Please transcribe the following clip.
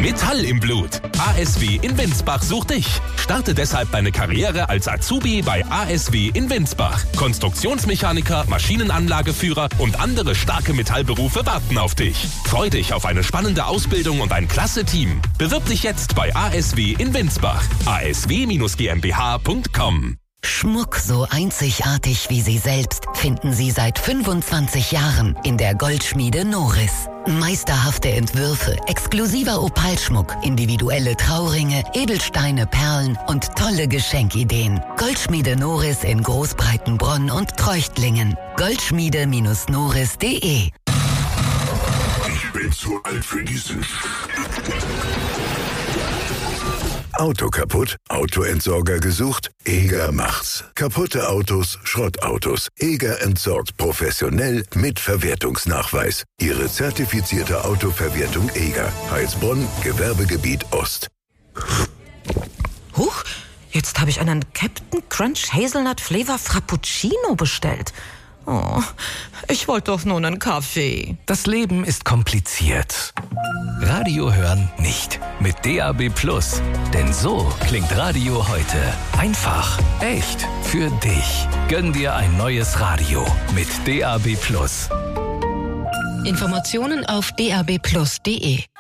Metall im Blut. ASW in Winsbach sucht dich. Starte deshalb deine Karriere als Azubi bei ASW in Winsbach. Konstruktionsmechaniker, Maschinenanlageführer und andere starke Metallberufe warten auf dich. Freu dich auf eine spannende Ausbildung und ein klasse Team. Bewirb dich jetzt bei ASW in Winsbach. asw-gmbh.com. Schmuck so einzigartig wie Sie selbst finden Sie seit 25 Jahren in der Goldschmiede Noris. Meisterhafte Entwürfe, exklusiver Opalschmuck, individuelle Trauringe, Edelsteine, Perlen und tolle Geschenkideen. Goldschmiede Noris in Großbreitenbronn und Treuchtlingen. Goldschmiede-noris.de. Ich bin zu alt für diesen Auto kaputt? Autoentsorger gesucht? Eger macht's. Kaputte Autos, Schrottautos. Eger entsorgt professionell mit Verwertungsnachweis. Ihre zertifizierte Autoverwertung Eger. Heilsbronn, Gewerbegebiet Ost. Huch, jetzt habe ich einen Captain Crunch Hazelnut Flavor Frappuccino bestellt. Oh, ich wollte doch nur einen Kaffee. Das Leben ist kompliziert. Radio hören nicht. Mit DAB+. Denn so klingt Radio heute. Einfach, echt, für dich. Gönn dir ein neues Radio mit DAB+. Informationen auf dabplus.de.